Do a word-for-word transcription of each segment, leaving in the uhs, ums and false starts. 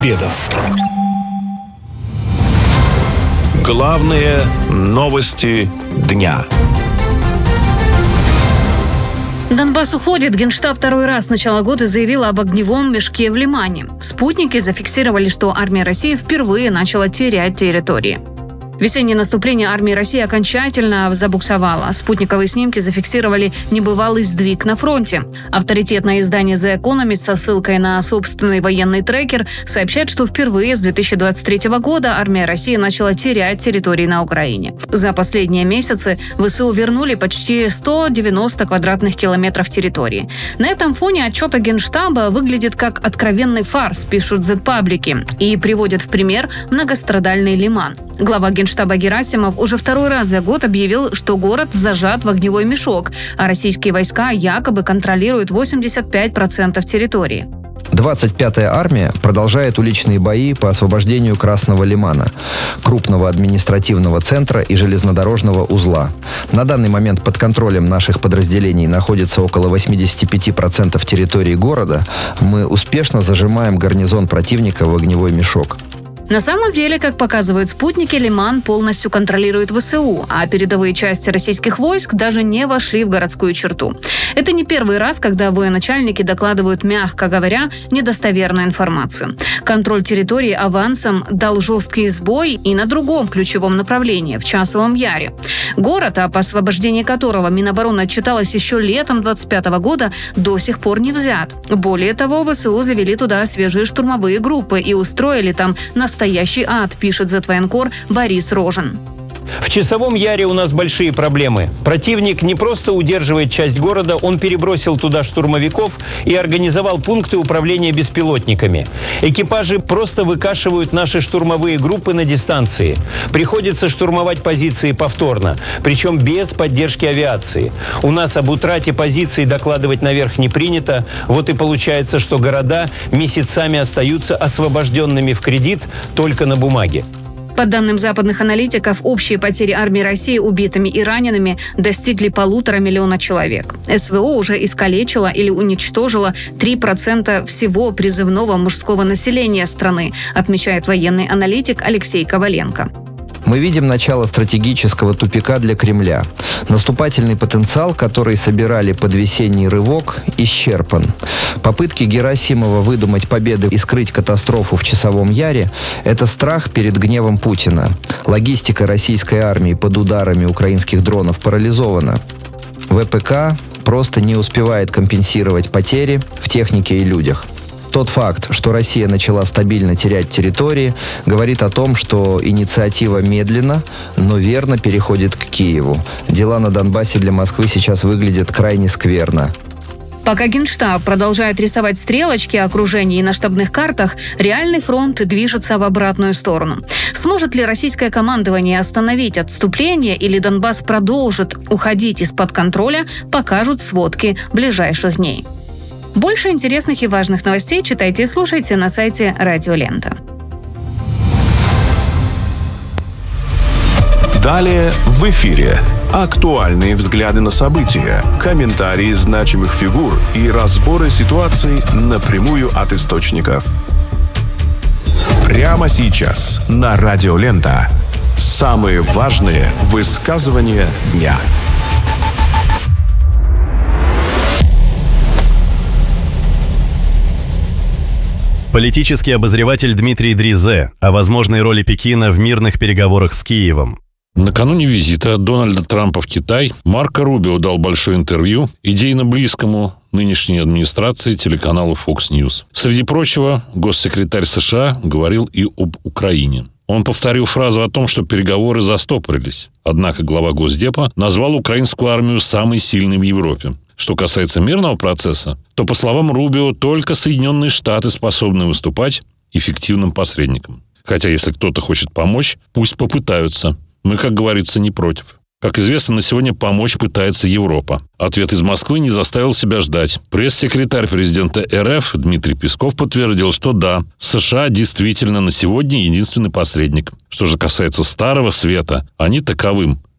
Беда. Главные новости дня. Донбасс уходит. Генштаб второй раз с начала года заявил об огневом мешке в Лимане. Спутники зафиксировали, что армия России впервые начала терять территории. Весеннее наступление армии России окончательно забуксовало. Спутниковые снимки зафиксировали небывалый сдвиг на фронте. Авторитетное издание The Economist со ссылкой на собственный военный трекер сообщает, что впервые с две тысячи двадцать третьего года армия России начала терять территории на Украине. За последние месяцы ВСУ вернули почти сто девяносто квадратных километров территории. На этом фоне отчет Генштаба выглядит как откровенный фарс, пишут зет-паблики, и приводят в пример многострадальный Лиман. Глава Генштаба Герасимов уже второй раз за год объявил, что город зажат в огневой мешок, а российские войска якобы контролируют восемьдесят пять процентов территории. двадцать пятая армия продолжает уличные бои по освобождению Красного Лимана, крупного административного центра и железнодорожного узла. На данный момент под контролем наших подразделений находится около восемьдесят пять процентов территории города. Мы успешно зажимаем гарнизон противника в огневой мешок. На самом деле, как показывают спутники, Лиман полностью контролирует ВСУ, а передовые части российских войск даже не вошли в городскую черту. Это не первый раз, когда военачальники докладывают, мягко говоря, недостоверную информацию. Контроль территории авансом дал жесткий сбой и на другом ключевом направлении, в Часовом Яре. Город, об освобождении которого Минобороны отчиталось еще летом двадцать пятого года, до сих пор не взят. Более того, ВСУ завели туда свежие штурмовые группы и устроили там настоящий ад, пишет зет-военкор Борис Рожин. В Часовом Яре у нас большие проблемы. Противник не просто удерживает часть города, он перебросил туда штурмовиков и организовал пункты управления беспилотниками. Экипажи просто выкашивают наши штурмовые группы на дистанции. Приходится штурмовать позиции повторно, причем без поддержки авиации. У нас об утрате позиций докладывать наверх не принято. Вот и получается, что города месяцами остаются освобожденными в кредит только на бумаге. По данным западных аналитиков, общие потери армии России убитыми и ранеными достигли полутора миллиона человек. СВО уже искалечило или уничтожило три процента всего призывного мужского населения страны, отмечает военный аналитик Алексей Коваленко. Мы видим начало стратегического тупика для Кремля. Наступательный потенциал, который собирали под весенний рывок, исчерпан. Попытки Герасимова выдумать победы и скрыть катастрофу в Часовом Яре – это страх перед гневом Путина. Логистика российской армии под ударами украинских дронов парализована. ВПК просто не успевает компенсировать потери в технике и людях. Тот факт, что Россия начала стабильно терять территории, говорит о том, что инициатива медленно, но верно переходит к Киеву. Дела на Донбассе для Москвы сейчас выглядят крайне скверно. Пока Генштаб продолжает рисовать стрелочки окружения и на штабных картах, реальный фронт движется в обратную сторону. Сможет ли российское командование остановить отступление или Донбасс продолжит уходить из-под контроля, покажут сводки ближайших дней. Больше интересных и важных новостей читайте и слушайте на сайте Радио Лента. Далее в эфире актуальные взгляды на события, комментарии значимых фигур и разборы ситуаций напрямую от источников. Прямо сейчас на Радио Лента самые важные высказывания дня. Политический обозреватель Дмитрий Дризе о возможной роли Пекина в мирных переговорах с Киевом. Накануне визита Дональда Трампа в Китай Марко Рубио дал большое интервью идейно близкому нынешней администрации телеканалу Fox News. Среди прочего, госсекретарь США говорил и об Украине. Он повторил фразу о том, что переговоры застопорились. Однако глава Госдепа назвал украинскую армию самой сильной в Европе. Что касается мирного процесса, то, по словам Рубио, только Соединенные Штаты способны выступать эффективным посредником. Хотя, если кто-то хочет помочь, пусть попытаются. Мы, как говорится, не против. Как известно, на сегодня помочь пытается Европа. Ответ из Москвы не заставил себя ждать. Пресс-секретарь президента РФ Дмитрий Песков подтвердил, что да, США действительно на сегодня единственный посредник. Что же касается Старого Света, они таковым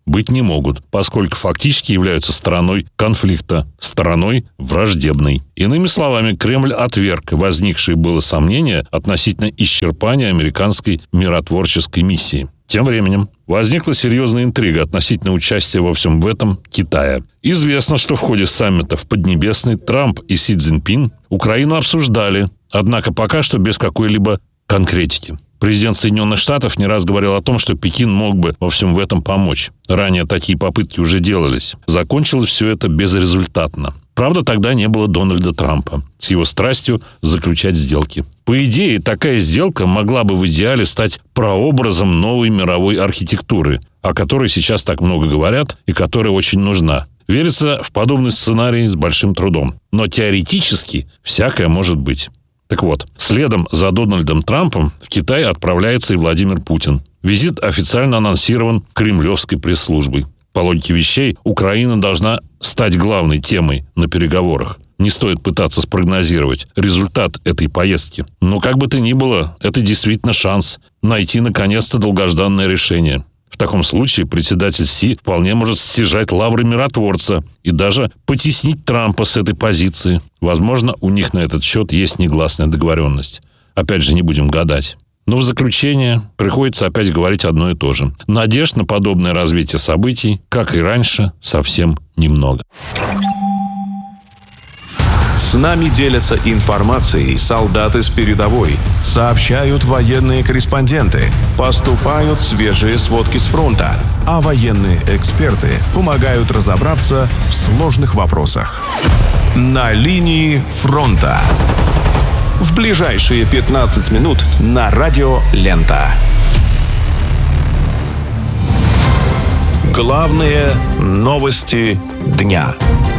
быть не могут, поскольку фактически являются стороной конфликта, стороной враждебной. Иными словами, Кремль отверг возникшие было сомнения относительно исчерпания американской миротворческой миссии. Тем временем возникла серьезная интрига относительно участия во всем в этом Китая. Известно, что в ходе саммита в Поднебесной Трамп и Си Цзиньпин Украину обсуждали, однако пока что без какой-либо конкретики. Президент Соединенных Штатов не раз говорил о том, что Пекин мог бы во всем в этом помочь. Ранее такие попытки уже делались. Закончилось все это безрезультатно. Правда, тогда не было Дональда Трампа с его страстью заключать сделки. По идее, такая сделка могла бы в идеале стать прообразом новой мировой архитектуры, о которой сейчас так много говорят и которая очень нужна. Верится в подобный сценарий с большим трудом. Но теоретически всякое может быть. Так вот, следом за Дональдом Трампом в Китай отправляется и Владимир Путин. Визит официально анонсирован кремлевской пресс-службой. По логике вещей, Украина должна стать главной темой на переговорах. Не стоит пытаться спрогнозировать результат этой поездки. Но как бы то ни было, это действительно шанс найти наконец-то долгожданное решение. В таком случае председатель Си вполне может стяжать лавры миротворца и даже потеснить Трампа с этой позиции. Возможно, у них на этот счет есть негласная договоренность. Опять же, не будем гадать. Но в заключение приходится опять говорить одно и то же. Надежд на подобное развитие событий, как и раньше, совсем немного. С нами делятся информацией солдаты с передовой, сообщают военные корреспонденты, поступают свежие сводки с фронта, а военные эксперты помогают разобраться в сложных вопросах. На линии фронта. В ближайшие пятнадцать минут на радио «Лента». Главные новости дня.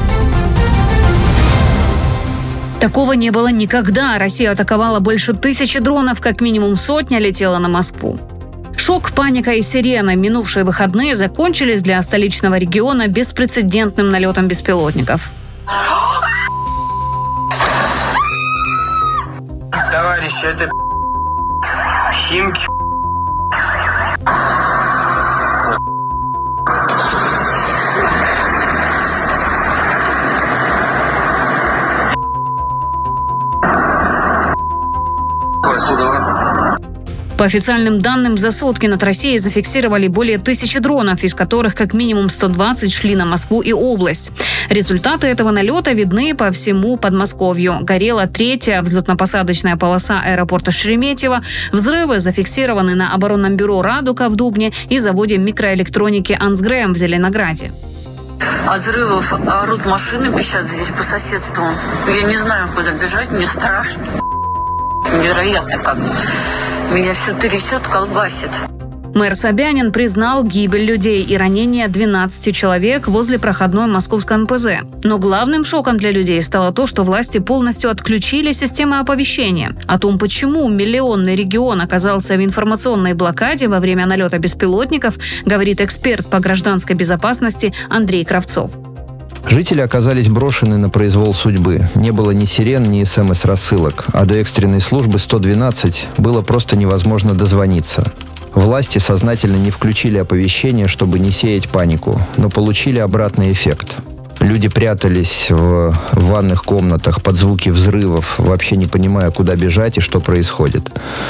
Такого не было никогда. Россия атаковала больше тысячи дронов, как минимум сотня летела на Москву. Шок, паника и сирены. Минувшие выходные закончились для столичного региона беспрецедентным налетом беспилотников. Товарищи, это Химки. По официальным данным, за сутки над Россией зафиксировали более тысячи дронов, из которых как минимум сто двадцать шли на Москву и область. Результаты этого налета видны по всему Подмосковью. Горела третья взлетно-посадочная полоса аэропорта Шереметьево. Взрывы зафиксированы на оборонном бюро «Радуга» в Дубне и заводе микроэлектроники «Ансгрэм» в Зеленограде. От взрывов орут машины, пищат здесь по соседству. Я не знаю, куда бежать, мне страшно. Невероятно как. Меня все трясет, колбасит. Мэр Собянин признал гибель людей и ранение двенадцати человек возле проходной московской эн пэ зэ. Но главным шоком для людей стало то, что власти полностью отключили системы оповещения. О том, почему миллионный регион оказался в информационной блокаде во время налета беспилотников, говорит эксперт по гражданской безопасности Андрей Кравцов. Жители оказались брошены на произвол судьбы. Не было ни сирен, ни эс эм эс-рассылок, а до экстренной службы сто двенадцать было просто невозможно дозвониться. Власти сознательно не включили оповещение, чтобы не сеять панику, но получили обратный эффект. Люди прятались в ванных комнатах под звуки взрывов, вообще не понимая, куда бежать и что происходит.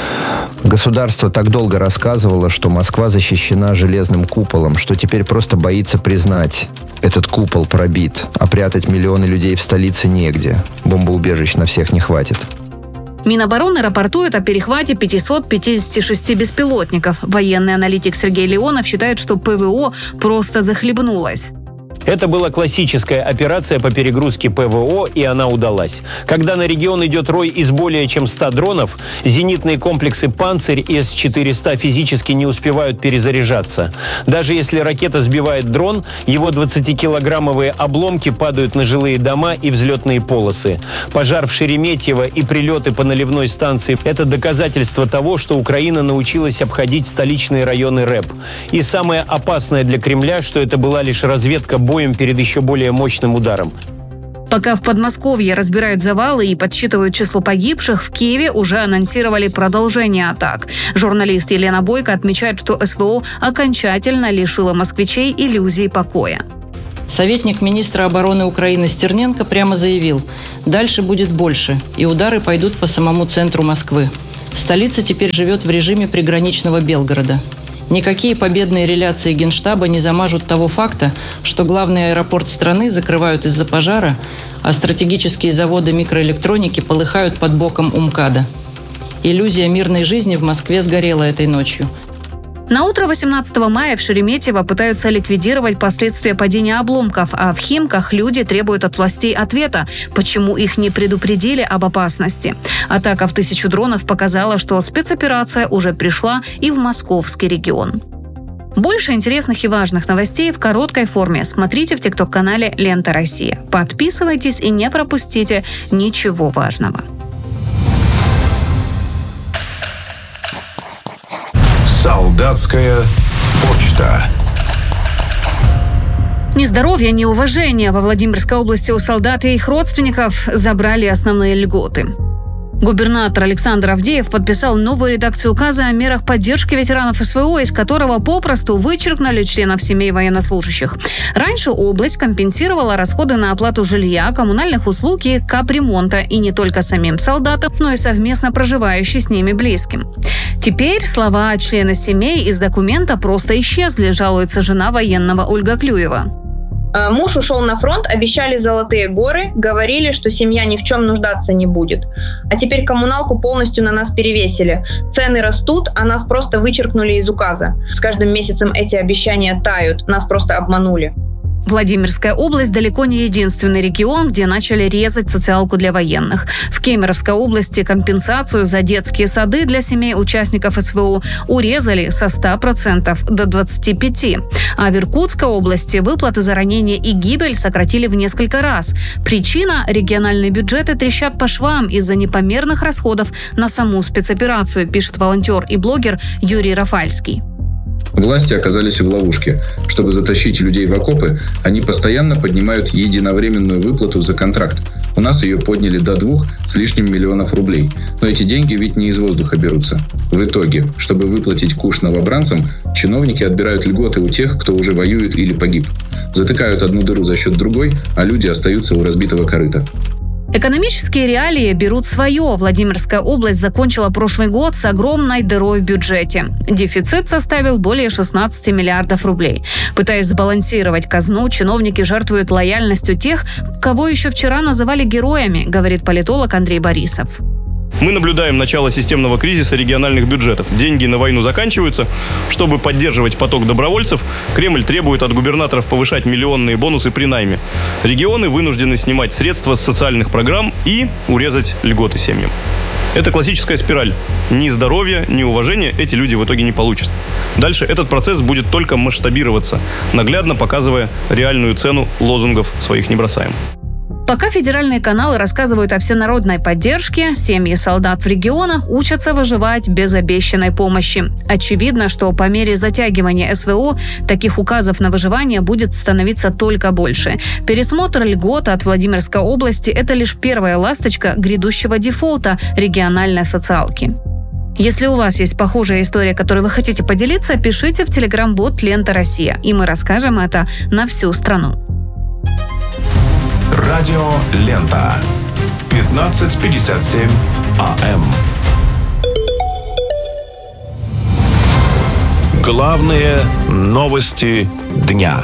Государство так долго рассказывало, что Москва защищена железным куполом, что теперь просто боится признать: этот купол пробит, а прятать миллионы людей в столице негде. Бомбоубежищ на всех не хватит. Минобороны рапортует о перехвате пятисот пятидесяти шести беспилотников. Военный аналитик Сергей Леонов считает, что пэ вэ о просто захлебнулась. Это была классическая операция по перегрузке пэ вэ о, и она удалась. Когда на регион идет рой из более чем ста дронов, зенитные комплексы «Панцирь» и эс четыреста физически не успевают перезаряжаться. Даже если ракета сбивает дрон, его двадцатикилограммовые обломки падают на жилые дома и взлетные полосы. Пожар в Шереметьево и прилеты по наливной станции – это доказательство того, что Украина научилась обходить столичные районы рэп. И самое опасное для Кремля, что это была лишь разведка боем перед еще более мощным ударом. Пока в Подмосковье разбирают завалы и подсчитывают число погибших, в Киеве уже анонсировали продолжение атак. Журналист Елена Бойко отмечает, что СВО окончательно лишило москвичей иллюзий покоя. Советник министра обороны Украины Стерненко прямо заявил: «Дальше будет больше, и удары пойдут по самому центру Москвы. Столица теперь живет в режиме приграничного Белгорода. Никакие победные реляции Генштаба не замажут того факта, что главный аэропорт страны закрывают из-за пожара, а стратегические заводы микроэлектроники полыхают под боком у МКАДа. Иллюзия мирной жизни в Москве сгорела этой ночью». На утро восемнадцатого мая в Шереметьево пытаются ликвидировать последствия падения обломков, а в Химках люди требуют от властей ответа, почему их не предупредили об опасности. Атака в тысячу дронов показала, что спецоперация уже пришла и в московский регион. Больше интересных и важных новостей в короткой форме смотрите в тикток-канале «Лента Россия». Подписывайтесь и не пропустите ничего важного. Солдатская почта. Ни здоровья, ни уважения. Во Владимирской области у солдат и их родственников забрали основные льготы. Губернатор Александр Авдеев подписал новую редакцию указа о мерах поддержки ветеранов СВО, из которого попросту вычеркнули членов семей военнослужащих. Раньше область компенсировала расходы на оплату жилья, коммунальных услуг и капремонта, и не только самим солдатам, но и совместно проживающим с ними близким. Теперь слова «члены семей» из документа просто исчезли, жалуется жена военного Ольга Клюева. Муж ушел на фронт, обещали золотые горы, говорили, что семья ни в чем нуждаться не будет. А теперь коммуналку полностью на нас перевесили. Цены растут, а нас просто вычеркнули из указа. С каждым месяцем эти обещания тают, нас просто обманули. Владимирская область далеко не единственный регион, где начали резать социалку для военных. В Кемеровской области компенсацию за детские сады для семей участников СВО урезали со ста процентов до двадцати пяти процентов. А в Иркутской области выплаты за ранение и гибель сократили в несколько раз. Причина – региональные бюджеты трещат по швам из-за непомерных расходов на саму спецоперацию, пишет волонтер и блогер Юрий Рафальский. Власти оказались в ловушке. Чтобы затащить людей в окопы, они постоянно поднимают единовременную выплату за контракт. У нас ее подняли до двух с лишним миллионов рублей. Но эти деньги ведь не из воздуха берутся. В итоге, чтобы выплатить куш новобранцам, чиновники отбирают льготы у тех, кто уже воюет или погиб. Затыкают одну дыру за счет другой, а люди остаются у разбитого корыта. Экономические реалии берут свое. Владимирская область закончила прошлый год с огромной дырой в бюджете. Дефицит составил более шестнадцати миллиардов рублей. Пытаясь сбалансировать казну, чиновники жертвуют лояльностью тех, кого еще вчера называли героями, говорит политолог Андрей Борисов. Мы наблюдаем начало системного кризиса региональных бюджетов. Деньги на войну заканчиваются. Чтобы поддерживать поток добровольцев, Кремль требует от губернаторов повышать миллионные бонусы при найме. Регионы вынуждены снимать средства с социальных программ и урезать льготы семьям. Это классическая спираль. Ни здоровья, ни уважения эти люди в итоге не получат. Дальше этот процесс будет только масштабироваться, наглядно показывая реальную цену лозунгов «своих не бросаем». Пока федеральные каналы рассказывают о всенародной поддержке, семьи солдат в регионах учатся выживать без обещанной помощи. Очевидно, что по мере затягивания СВО таких указов на выживание будет становиться только больше. Пересмотр льгот от Владимирской области – это лишь первая ласточка грядущего дефолта региональной социалки. Если у вас есть похожая история, которой вы хотите поделиться, пишите в телеграм-бот «Лента Россия», и мы расскажем это на всю страну. Радио «Лента». пятнадцать пятьдесят семь АМ. Главные новости дня.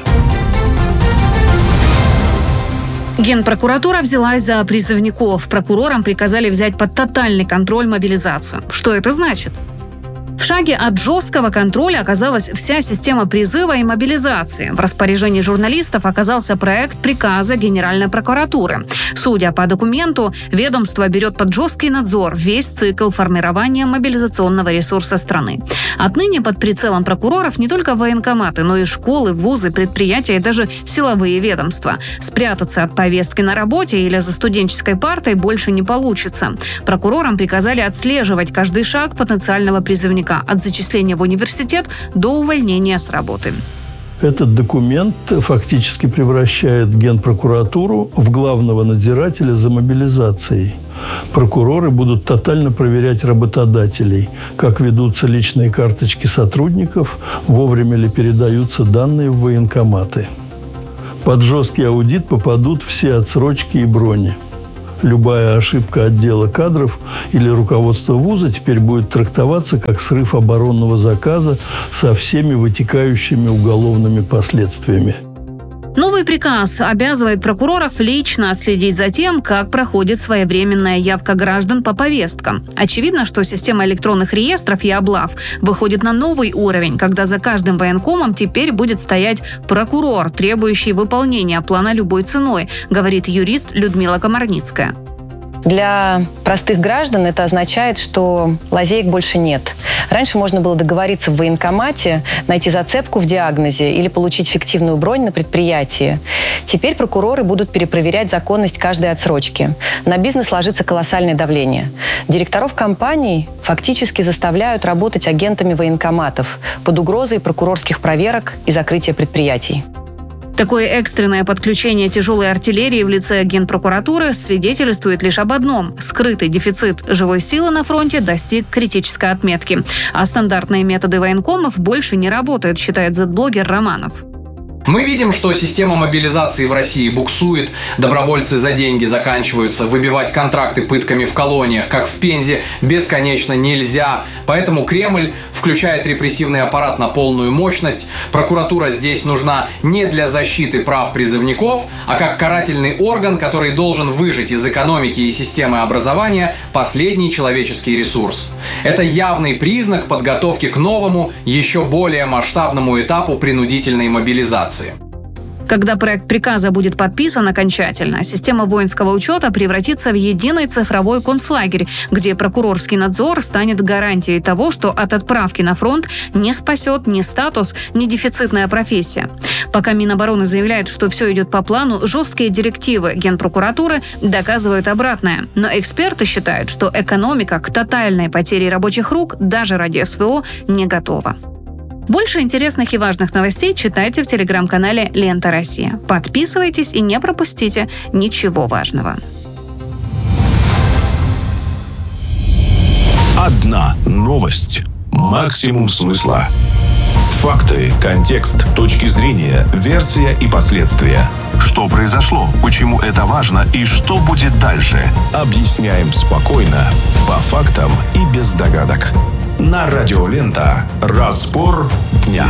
Генпрокуратура взялась за призывников. Прокурорам приказали взять под тотальный контроль мобилизацию. Что это значит? В шаге от жесткого контроля оказалась вся система призыва и мобилизации. В распоряжении журналистов оказался проект приказа Генеральной прокуратуры. Судя по документу, ведомство берет под жесткий надзор весь цикл формирования мобилизационного ресурса страны. Отныне под прицелом прокуроров не только военкоматы, но и школы, вузы, предприятия и даже силовые ведомства. Спрятаться от повестки на работе или за студенческой партой больше не получится. Прокурорам приказали отслеживать каждый шаг потенциального призывника от зачисления в университет до увольнения с работы. Этот документ фактически превращает Генпрокуратуру в главного надзирателя за мобилизацией. Прокуроры будут тотально проверять работодателей, как ведутся личные карточки сотрудников, вовремя ли передаются данные в военкоматы. Под жесткий аудит попадут все отсрочки и брони. Любая ошибка отдела кадров или руководства вуза теперь будет трактоваться как срыв оборонного заказа со всеми вытекающими уголовными последствиями. Новый приказ обязывает прокуроров лично следить за тем, как проходит своевременная явка граждан по повесткам. Очевидно, что система электронных реестров и облав выходит на новый уровень, когда за каждым военкомом теперь будет стоять прокурор, требующий выполнения плана любой ценой, говорит юрист Людмила Комарницкая. Для простых граждан это означает, что лазеек больше нет. Раньше можно было договориться в военкомате, найти зацепку в диагнозе или получить фиктивную бронь на предприятии. Теперь прокуроры будут перепроверять законность каждой отсрочки. На бизнес ложится колоссальное давление. Директоров компаний фактически заставляют работать агентами военкоматов под угрозой прокурорских проверок и закрытия предприятий. Такое экстренное подключение тяжелой артиллерии в лице Генпрокуратуры свидетельствует лишь об одном – скрытый дефицит живой силы на фронте достиг критической отметки. А стандартные методы военкомов больше не работают, считает зет-блогер Романов. Мы видим, что система мобилизации в России буксует, добровольцы за деньги заканчиваются, выбивать контракты пытками в колониях, как в Пензе, бесконечно нельзя. Поэтому Кремль включает репрессивный аппарат на полную мощность. Прокуратура здесь нужна не для защиты прав призывников, а как карательный орган, который должен выжать из экономики и системы образования последний человеческий ресурс. Это явный признак подготовки к новому, еще более масштабному этапу принудительной мобилизации. Когда проект приказа будет подписан окончательно, система воинского учета превратится в единый цифровой концлагерь, где прокурорский надзор станет гарантией того, что от отправки на фронт не спасет ни статус, ни дефицитная профессия. Пока Минобороны заявляет, что все идет по плану, жесткие директивы Генпрокуратуры доказывают обратное. Но эксперты считают, что экономика к тотальной потере рабочих рук даже ради СВО не готова. Больше интересных и важных новостей читайте в телеграм-канале «Лента Россия». Подписывайтесь и не пропустите ничего важного. Одна новость. Максимум смысла. Факты, контекст, точки зрения, версия и последствия. Что произошло, почему это важно и что будет дальше. Объясняем спокойно, по фактам и без догадок. На радио «Лента». Разбор дня.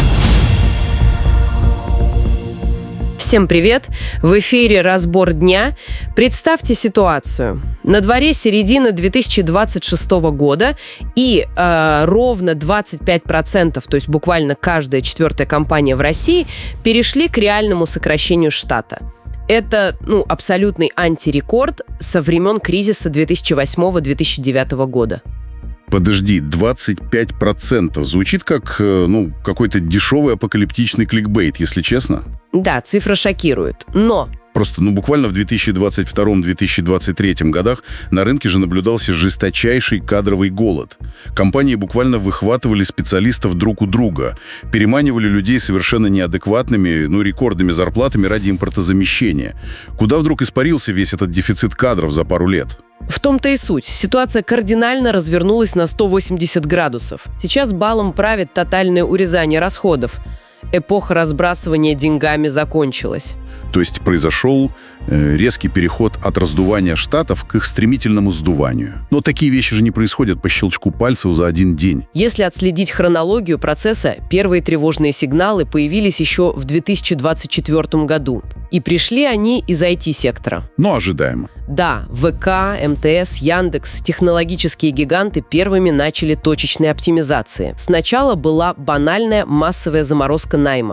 Всем привет! В эфире «Разбор дня». Представьте ситуацию. На дворе середина две тысячи двадцать шестого года, и э, ровно двадцать пять процентов, то есть буквально каждая четвертая компания в России, перешли к реальному сокращению штата. Это ну, абсолютный антирекорд со времен кризиса две тысячи восьмого - две тысячи девятого года. Подожди, двадцать пять процентов. Звучит как ну, какой-то дешевый апокалиптичный кликбейт, если честно. Да, цифра шокирует. Но... Просто, ну, буквально в две тысячи двадцать втором - две тысячи двадцать третьем годах на рынке же наблюдался жесточайший кадровый голод. Компании буквально выхватывали специалистов друг у друга, переманивали людей совершенно неадекватными, ну, рекордными зарплатами ради импортозамещения. Куда вдруг испарился весь этот дефицит кадров за пару лет? В том-то и суть. Ситуация кардинально развернулась на сто восемьдесят градусов. Сейчас балом правит тотальное урезание расходов. Эпоха разбрасывания деньгами закончилась. То есть произошел э, резкий переход от раздувания штатов к их стремительному сдуванию. Но такие вещи же не происходят по щелчку пальцев за один день. Если отследить хронологию процесса, первые тревожные сигналы появились еще в две тысячи двадцать четвёртом году. И пришли они из ай ти-сектора. Но ожидаемо. Да, ВК, эм тэ эс, Яндекс, технологические гиганты первыми начали точечные оптимизации. Сначала была банальная массовая заморозка найма.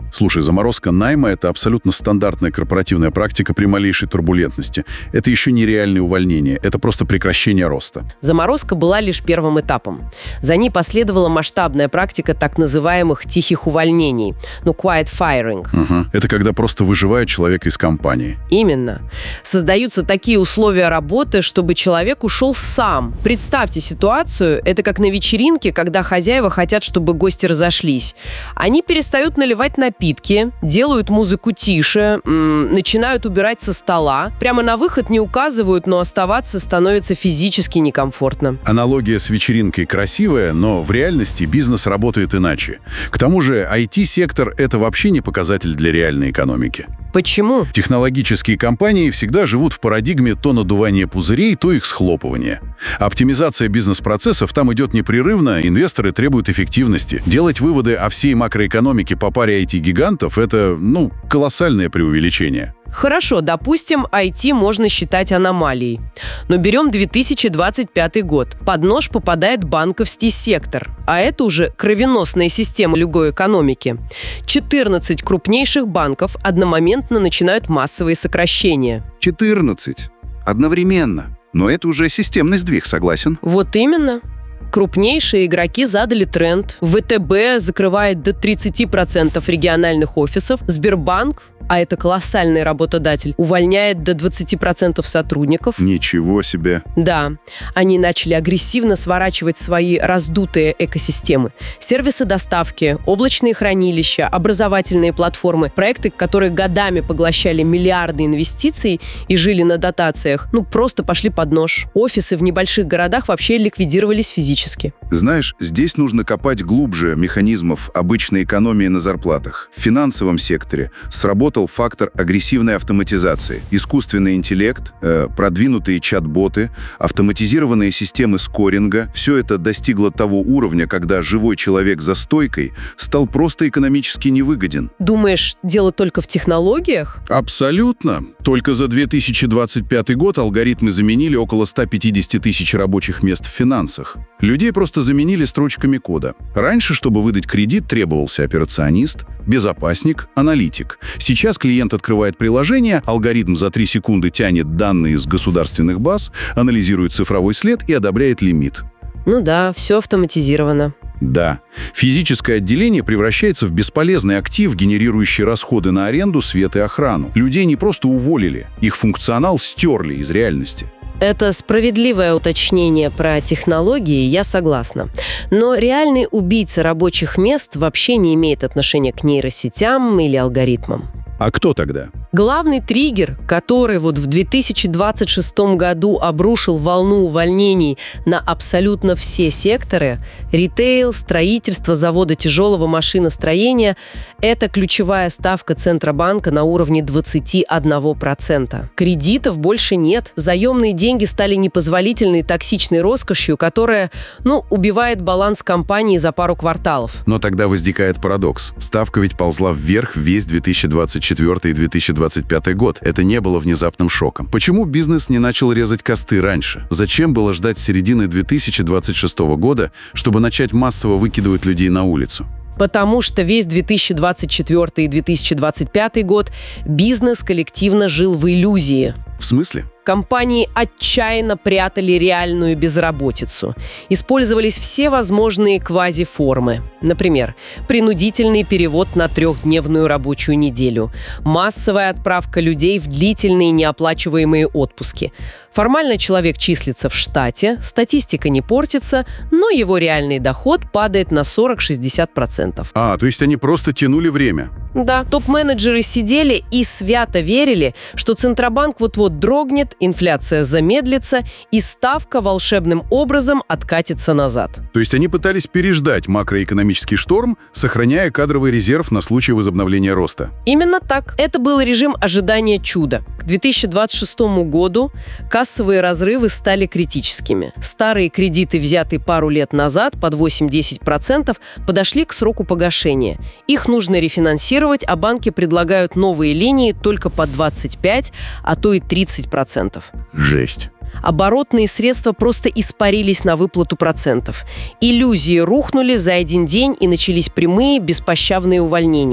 Слушай, заморозка найма – это абсолютно стандартная корпоративная практика при малейшей турбулентности. Это еще не реальное увольнение, это просто прекращение роста. Заморозка была лишь первым этапом. За ней последовала масштабная практика так называемых тихих увольнений, ну, quiet firing. Угу. Это когда просто выживает человека из компании. Именно. Создаются такие условия работы, чтобы человек ушел сам. Представьте ситуацию, это как на вечеринке, когда хозяева хотят, чтобы гости разошлись. Они перестают наливать напитки, Напитки, делают музыку тише, м- начинают убирать со стола. Прямо на выход не указывают, но оставаться становится физически некомфортно. Аналогия с вечеринкой красивая, но в реальности бизнес работает иначе. К тому же ай ти-сектор – это вообще не показатель для реальной экономики. Почему? Технологические компании всегда живут в парадигме то надувания пузырей, то их схлопывания. Оптимизация бизнес-процессов там идет непрерывно, инвесторы требуют эффективности. Делать выводы о всей макроэкономике по паре ай ти-гигантов – это, ну, колоссальное преувеличение. Хорошо, допустим, ай ти можно считать аномалией. Но берем две тысячи двадцать пятый год. Под нож попадает банковский сектор. А это уже кровеносная система любой экономики. четырнадцать крупнейших банков одномоментно начинают массовые сокращения. четырнадцать. Одновременно. Но это уже системный сдвиг, согласен? Вот именно. Крупнейшие игроки задали тренд. вэ тэ бэ закрывает до тридцати процентов региональных офисов. Сбербанк, а это колоссальный работодатель, увольняет до двадцати процентов сотрудников. Ничего себе. Да, они начали агрессивно сворачивать свои раздутые экосистемы. Сервисы доставки, облачные хранилища, образовательные платформы, проекты, которые годами поглощали миллиарды инвестиций и жили на дотациях, ну просто пошли под нож. Офисы в небольших городах вообще ликвидировались физически. Знаешь, здесь нужно копать глубже механизмов обычной экономии на зарплатах. В финансовом секторе сработал фактор агрессивной автоматизации. Искусственный интеллект, э, продвинутые чат-боты, автоматизированные системы скоринга – все это достигло того уровня, когда живой человек за стойкой стал просто экономически невыгоден. Думаешь, дело только в технологиях? Абсолютно. Только за две тысячи двадцать пятый год алгоритмы заменили около ста пятидесяти тысяч рабочих мест в финансах. Людей просто заменили строчками кода. Раньше, чтобы выдать кредит, требовался операционист, безопасник, аналитик. Сейчас клиент открывает приложение, алгоритм за три секунды тянет данные из государственных баз, анализирует цифровой след и одобряет лимит. Ну да, все автоматизировано. Да. Физическое отделение превращается в бесполезный актив, генерирующий расходы на аренду, свет и охрану. Людей не просто уволили, их функционал стерли из реальности. Это справедливое уточнение про технологии, я согласна. Но реальный убийца рабочих мест вообще не имеет отношения к нейросетям или алгоритмам. А кто тогда? Главный триггер, который вот в две тысячи двадцать шестом году обрушил волну увольнений на абсолютно все секторы – ритейл, строительство, заводы тяжелого машиностроения – это ключевая ставка Центробанка на уровне двадцати одного процента. Кредитов больше нет. Заемные деньги стали непозволительной токсичной роскошью, которая, ну, убивает баланс компании за пару кварталов. Но тогда возникает парадокс. Ставка ведь ползла вверх весь две тысячи двадцать четвёртый и две тысячи двадцать пятый год. Это не было внезапным шоком. Почему бизнес не начал резать косты раньше? Зачем было ждать середины две тысячи двадцать шестого года, чтобы начать массово выкидывать людей на улицу? Потому что весь две тысячи двадцать четвёртый и две тысячи двадцать пятый год бизнес коллективно жил в иллюзии. В смысле? Компании отчаянно прятали реальную безработицу. Использовались все возможные квазиформы. Например, принудительный перевод на трехдневную рабочую неделю, массовая отправка людей в длительные неоплачиваемые отпуски. Формально человек числится в штате, статистика не портится, но его реальный доход падает на сорок-шестьдесят процентов. А, то есть они просто тянули время? Да, топ-менеджеры сидели и свято верили, что Центробанк вот-вот дрогнет, инфляция замедлится и ставка волшебным образом откатится назад. То есть они пытались переждать макроэкономический шторм, сохраняя кадровый резерв на случай возобновления роста? Именно так. Это был режим ожидания чуда. К две тысячи двадцать шестому году кассовые разрывы стали критическими. Старые кредиты, взятые пару лет назад под восемь-десять процентов, подошли к сроку погашения. Их нужно рефинансировать, а банки предлагают новые линии только по двадцать пять, а то и тридцать процентов. Жесть. Оборотные средства просто испарились на выплату процентов. Иллюзии рухнули за один день, и начались прямые беспощадные увольнения.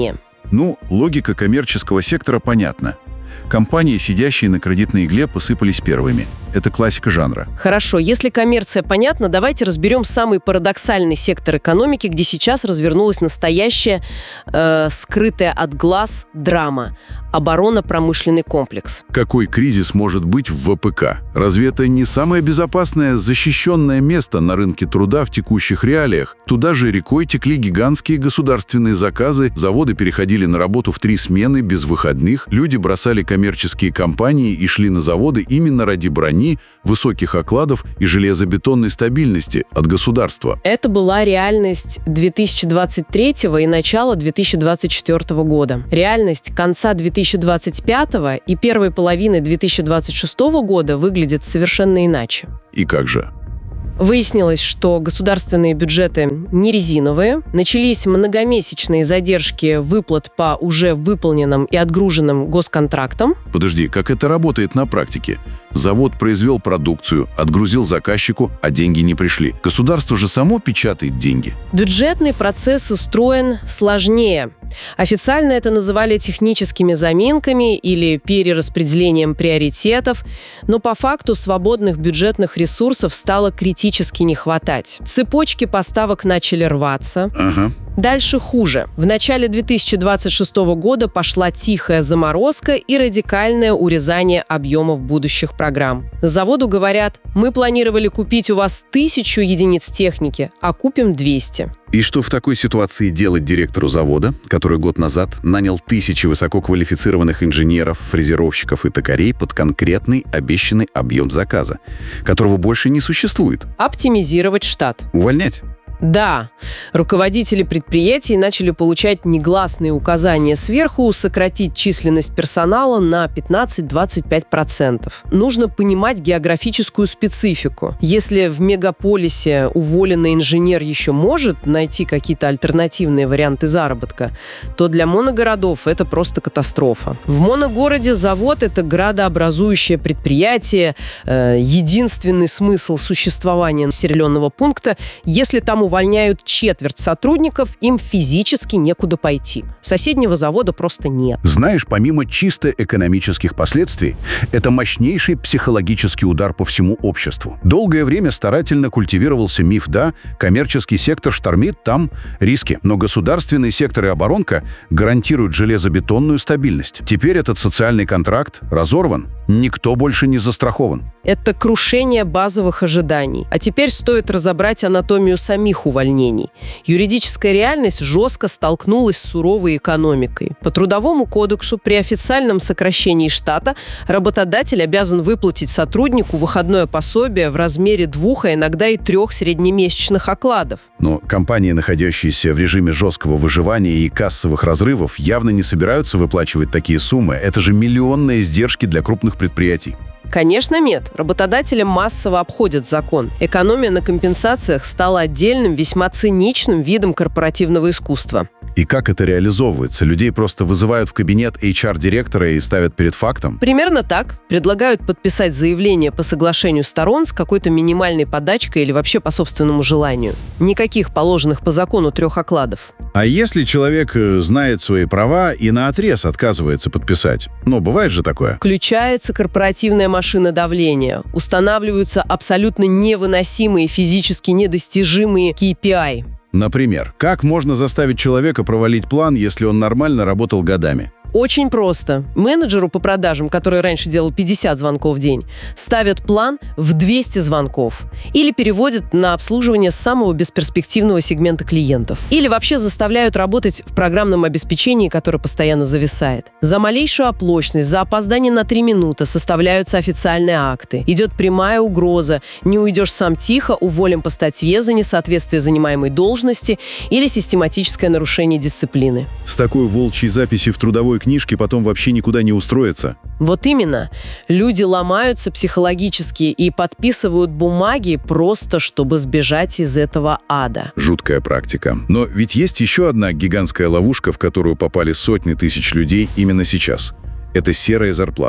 Ну, логика коммерческого сектора понятна. Компании, сидящие на кредитной игле, посыпались первыми. Это классика жанра. Хорошо, если коммерция понятна, давайте разберем самый парадоксальный сектор экономики, где сейчас развернулась настоящая, э, скрытая от глаз драма – оборонно-промышленный комплекс. Какой кризис может быть в ВПК? Разве это не самое безопасное, защищенное место на рынке труда в текущих реалиях? Туда же рекой текли гигантские государственные заказы, заводы переходили на работу в три смены без выходных, люди бросали коммерческие компании и шли на заводы именно ради брони, высоких окладов и железобетонной стабильности от государства. Это была реальность две тысячи двадцать третьего и начала две тысячи двадцать четвёртого года. Реальность конца две тысячи двадцать пятого и первой половины две тысячи двадцать шестого года выглядит совершенно иначе. И как же? Выяснилось, что государственные бюджеты не резиновые, начались многомесячные задержки выплат по уже выполненным и отгруженным госконтрактам. Подожди, как это работает на практике? Завод произвел продукцию, отгрузил заказчику, а деньги не пришли. Государство же само печатает деньги. Бюджетный процесс устроен сложнее. Официально это называли техническими заминками или перераспределением приоритетов, но по факту свободных бюджетных ресурсов стало критически не хватать. Цепочки поставок начали рваться. Ага. Дальше хуже. В начале две тысячи двадцать шестого года пошла тихая заморозка и радикальное урезание объемов будущих программ. Заводу говорят: мы планировали купить у вас тысячу единиц техники, а купим двести. И что в такой ситуации делать директору завода, который год назад нанял тысячи высококвалифицированных инженеров, фрезеровщиков и токарей под конкретный обещанный объем заказа, которого больше не существует? Оптимизировать штат. Увольнять? Да, руководители предприятий начали получать негласные указания сверху сократить численность персонала на пятнадцать-двадцать пять процентов. Нужно понимать географическую специфику. Если в мегаполисе уволенный инженер еще может найти какие-то альтернативные варианты заработка, то для моногородов это просто катастрофа. В моногороде завод – это градообразующее предприятие, э, единственный смысл существования населенного пункта, если там увольняют четверть сотрудников, им физически некуда пойти. Соседнего завода просто нет. Знаешь, помимо чисто экономических последствий, это мощнейший психологический удар по всему обществу. Долгое время старательно культивировался миф, да, коммерческий сектор штормит, там риски. Но государственный сектор и оборонка гарантируют железобетонную стабильность. Теперь этот социальный контракт разорван. Никто больше не застрахован. Это крушение базовых ожиданий. А теперь стоит разобрать анатомию самих увольнений. Юридическая реальность жестко столкнулась с суровой экономикой. По Трудовому кодексу при официальном сокращении штата работодатель обязан выплатить сотруднику выходное пособие в размере двух, а иногда и трех среднемесячных окладов. Но компании, находящиеся в режиме жесткого выживания и кассовых разрывов, явно не собираются выплачивать такие суммы. Это же миллионные издержки для крупных предприятий. Конечно, нет. Работодатели массово обходят закон. Экономия на компенсациях стала отдельным, весьма циничным видом корпоративного искусства. И как это реализовывается? Людей просто вызывают в кабинет эйч ар-директора и ставят перед фактом? Примерно так. Предлагают подписать заявление по соглашению сторон с какой-то минимальной подачкой или вообще по собственному желанию. Никаких положенных по закону трех окладов. А если человек знает свои права и наотрез отказывается подписать? Ну, бывает же такое. Включается корпоративная машина давления. Устанавливаются абсолютно невыносимые, физически недостижимые кей пи ай. Например, как можно заставить человека провалить план, если он нормально работал годами? Очень просто. Менеджеру по продажам, который раньше делал пятьдесят звонков в день, ставят план в двести звонков. Или переводят на обслуживание самого бесперспективного сегмента клиентов. Или вообще заставляют работать в программном обеспечении, которое постоянно зависает. За малейшую оплошность, за опоздание на три минуты составляются официальные акты. Идет прямая угроза. Не уйдешь сам тихо, уволим по статье за несоответствие занимаемой должности или систематическое нарушение дисциплины. С такой волчьей записи в трудовой книжке потом вообще никуда не устроиться. Вот именно. Люди ломаются психологически и подписывают бумаги просто, чтобы сбежать из этого ада. Жуткая практика. Но ведь есть еще одна гигантская ловушка, в которую попали сотни тысяч людей именно сейчас. Это серые зарплаты.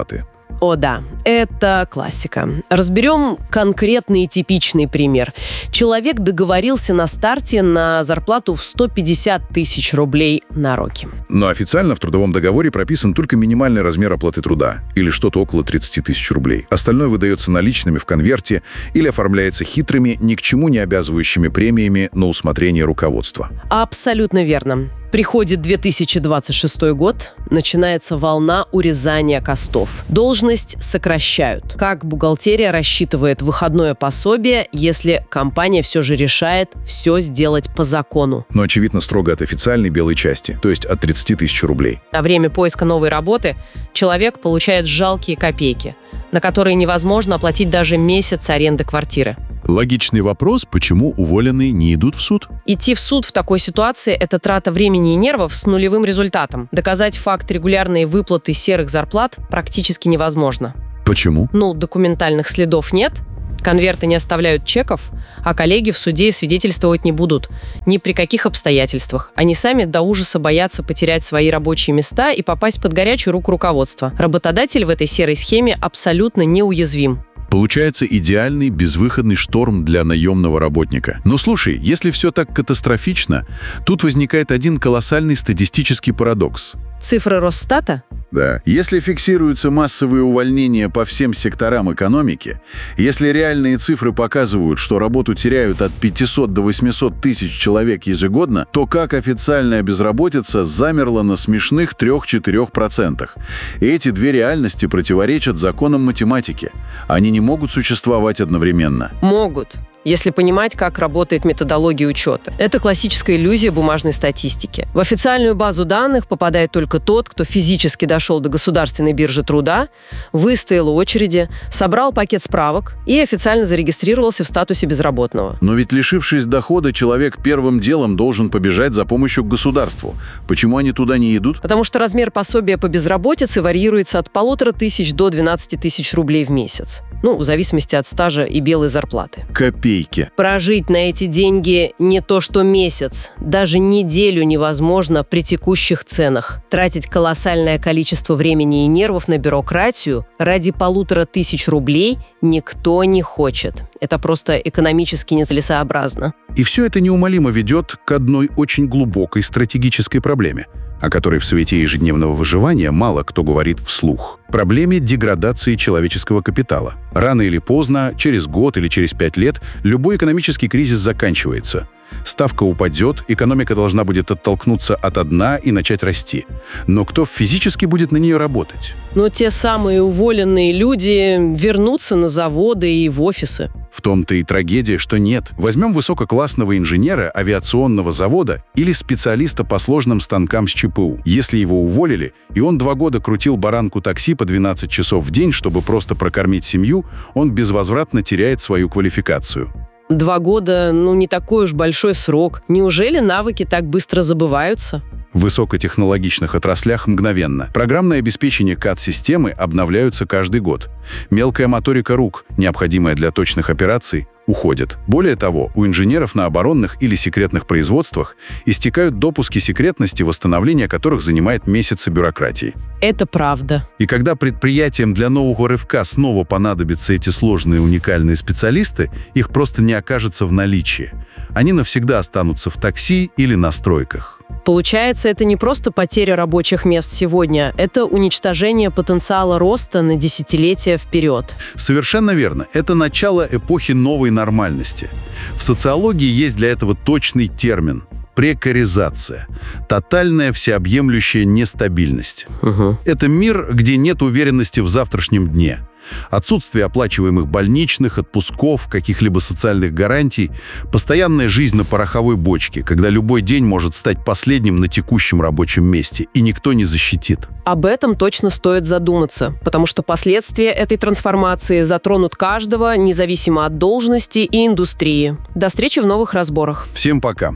О да, это классика. Разберем конкретный и типичный пример. Человек договорился на старте на зарплату в сто пятьдесят тысяч рублей на руки. Но официально в трудовом договоре прописан только минимальный размер оплаты труда, или что-то около тридцать тысяч рублей. Остальное выдается наличными в конверте или оформляется хитрыми, ни к чему не обязывающими премиями на усмотрение руководства. Абсолютно верно. Приходит две тысячи двадцать шестой год, начинается волна урезания костов. Должность сокращают. Как бухгалтерия рассчитывает выходное пособие, если компания все же решает все сделать по закону? Но, очевидно, строго от официальной белой части, то есть от тридцати тысяч рублей. На время поиска новой работы человек получает жалкие копейки, на которые невозможно оплатить даже месяц аренды квартиры. Логичный вопрос, почему уволенные не идут в суд? Идти в суд в такой ситуации – это трата времени и нервов с нулевым результатом. Доказать факт регулярной выплаты серых зарплат практически невозможно. Почему? Ну, документальных следов нет, конверты не оставляют чеков, а коллеги в суде свидетельствовать не будут. Ни при каких обстоятельствах. Они сами до ужаса боятся потерять свои рабочие места и попасть под горячую руку руководства. Работодатель в этой серой схеме абсолютно неуязвим. Получается идеальный безвыходный шторм для наемного работника. Но слушай, если все так катастрофично, тут возникает один колоссальный статистический парадокс. Цифры Росстата? Да. Если фиксируются массовые увольнения по всем секторам экономики, если реальные цифры показывают, что работу теряют от пятисот до восьмисот тысяч человек ежегодно, то как официальная безработица замерла на смешных трёх-четырёх процентах. И эти две реальности противоречат законам математики. Они не могут существовать одновременно. Могут, если понимать, как работает методология учета. Это классическая иллюзия бумажной статистики. В официальную базу данных попадает только тот, кто физически дошел до государственной биржи труда, выстоял у очереди, собрал пакет справок и официально зарегистрировался в статусе безработного. Но ведь, лишившись дохода, человек первым делом должен побежать за помощью к государству. Почему они туда не идут? Потому что размер пособия по безработице варьируется от полутора тысяч до двенадцати тысяч рублей в месяц. Ну, в зависимости от стажа и белой зарплаты. Копейки. Прожить на эти деньги не то что месяц, даже неделю невозможно при текущих ценах. Тратить колоссальное количество времени и нервов на бюрократию ради полутора тысяч рублей никто не хочет. Это просто экономически нецелесообразно. И все это неумолимо ведет к одной очень глубокой стратегической проблеме, о которой в свете ежедневного выживания мало кто говорит вслух. Проблеме деградации человеческого капитала. Рано или поздно, через год или через пять лет, любой экономический кризис заканчивается. Ставка упадет, экономика должна будет оттолкнуться от дна и начать расти. Но кто физически будет на нее работать? Но те самые уволенные люди вернутся на заводы и в офисы. В том-то и трагедия, что нет. Возьмем высококлассного инженера авиационного завода или специалиста по сложным станкам с ЧПУ. Если его уволили, и он два года крутил баранку такси по двенадцать часов в день, чтобы просто прокормить семью, он безвозвратно теряет свою квалификацию. Два года, ну, не такой уж большой срок. Неужели навыки так быстро забываются? В высокотехнологичных отраслях мгновенно. Программное обеспечение кад-системы обновляются каждый год. Мелкая моторика рук, необходимая для точных операций, уходит. Более того, у инженеров на оборонных или секретных производствах истекают допуски секретности, восстановление которых занимает месяцы бюрократии. Это правда. И когда предприятиям для нового рывка снова понадобятся эти сложные уникальные специалисты, их просто не окажется в наличии. Они навсегда останутся в такси или на стройках. Получается, это не просто потеря рабочих мест сегодня, это уничтожение потенциала роста на десятилетия вперед. Совершенно верно. Это начало эпохи новой нормальности. В социологии есть для этого точный термин – прекаризация. Тотальная всеобъемлющая нестабильность. Угу. Это мир, где нет уверенности в завтрашнем дне. Отсутствие оплачиваемых больничных, отпусков, каких-либо социальных гарантий, постоянная жизнь на пороховой бочке, когда любой день может стать последним на текущем рабочем месте, и никто не защитит. Об этом точно стоит задуматься, потому что последствия этой трансформации затронут каждого, независимо от должности и индустрии. До встречи в новых разборах. Всем пока.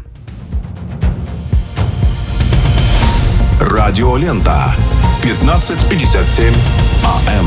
Радиолента. пятнадцать пятьдесят семь АМ.